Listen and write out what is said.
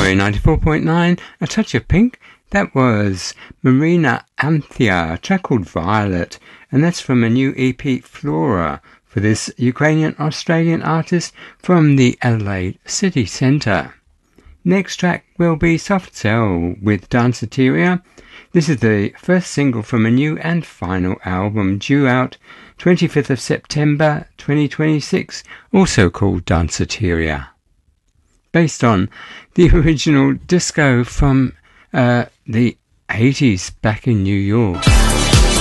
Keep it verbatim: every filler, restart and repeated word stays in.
Joy ninety-four point nine, A Touch of Pink. That was Marina Anthea, a track called Violet, and that's from a new E P, Flora, for this Ukrainian-Australian artist from the Adelaide City Centre. Next track will be Soft Cell with Danceteria. This is the first single from a new and final album due out twenty-fifth of September twenty twenty-six, also called Danceteria. Based on the original disco from uh, the eighties back in New York.